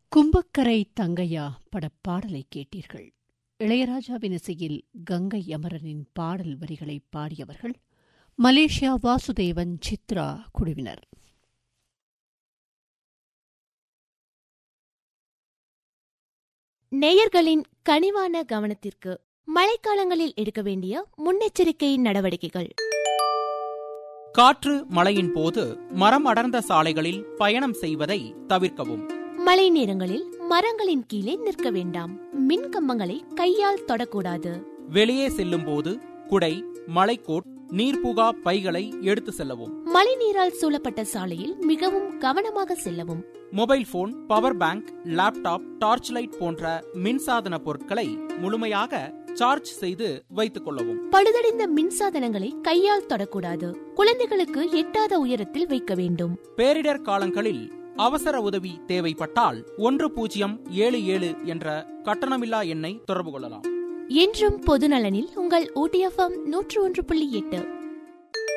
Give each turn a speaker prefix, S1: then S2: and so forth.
S1: கும்பக்கரை தங்கையா படப்பாடலை கேட்டீர்கள். இளையராஜாவின் இசையில் கங்கை அமரனின் பாடல் வரிகளை பாடியவர்கள் மலேசியா வாசுதேவன் சித்ரா குழுவினர்.
S2: நேயர்களின் கனிவான கவனத்திற்கு மழைக்காலங்களில் எடுக்க வேண்டிய முன்னெச்சரிக்கை நடவடிக்கைகள்.
S3: காற்று மழையின் போது மரம் அடர்ந்த சாலைகளில் பயணம் செய்வதை தவிர்க்கவும்.
S2: மழை நேரங்களில் மரங்களின் கீழே நிற்க வேண்டாம். மின் கம்பங்களை கையால் தொடக்கூடாது.
S3: வெளியே செல்லும் போது குடை, மழைக்கோட், நீர்புகா பைகளை எடுத்து செல்லவும்.
S2: மழை நீரால் சூழப்பட்ட சாலையில் மிகவும் கவனமாக செல்லவும்.
S3: Mobile phone, power bank, laptop, torch light போன்ற மின்சாதன பொருட்களை முழுமையாக சார்ஜ் செய்து வைத்துக் கொள்ளவும்.
S2: பழுதடைந்த மின்சாதனங்களை கையால் தொடக்கூடாது. குழந்தைகளுக்கு எட்டாத உயரத்தில் வைக்க வேண்டும்.
S3: பேரிடர் காலங்களில் அவசர உதவி தேவைப்பட்டால் 1077 என்ற கட்டணமில்லா எண்ணை தொடர்பு கொள்ளலாம்.
S2: என்றும் பொதுநலனில் உங்கள் OTFM 101.8.